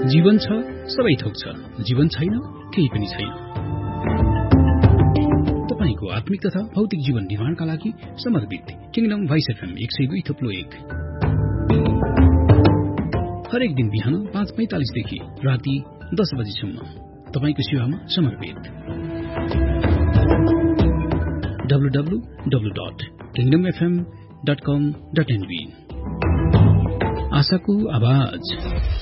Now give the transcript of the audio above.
जीवन छ सबै थोक छ, जीवन छैन केही पनि छैन। तपाईको आत्मिक तथा भौतिक जीवन निर्माणका लागि समर्पित किङडम भोइस एफएम 102.1 हरेक दिन बिहान 5:45 देखि राति 10 बजेसम्म तपाईको सेवामा समर्पित। www.kingdomfm.com.nb आशाको आवाज।